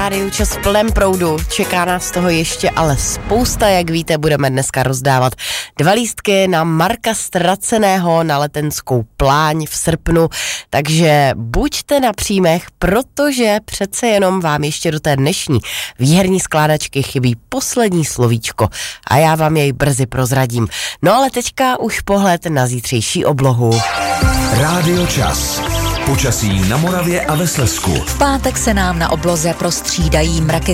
Rádiu Čas v plném proudu, čeká nás toho ještě ale spousta, jak víte, budeme dneska rozdávat 2 lístky na Marka Ztraceného na letenskou pláň v srpnu, takže buďte na příjmech, protože přece jenom vám ještě do té dnešní výherní skládačky chybí poslední slovíčko a já vám jej brzy prozradím. No ale teďka už pohled na zítřejší oblohu. Rádio Čas. Počasí na Moravě a ve Slezsku. V pátek se nám na obloze prostřídají mraky